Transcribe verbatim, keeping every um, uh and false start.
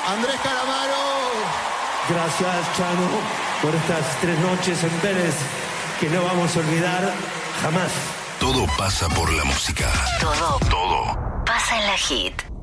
Andrés Calamaro. Gracias, Chano, por estas tres noches en Vélez que no vamos a olvidar jamás. Todo pasa por la música. Todo. Todo Pasa en la Hit.